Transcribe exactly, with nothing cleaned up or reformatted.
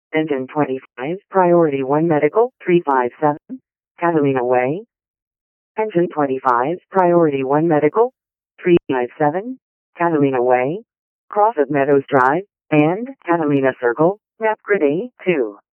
Engine twenty-five, Priority one Medical, three five seven, Catalina Way. Engine twenty-five, Priority one Medical, three five seven, Catalina Way, Crawford Meadows Drive, and Catalina Circle, map grid A two.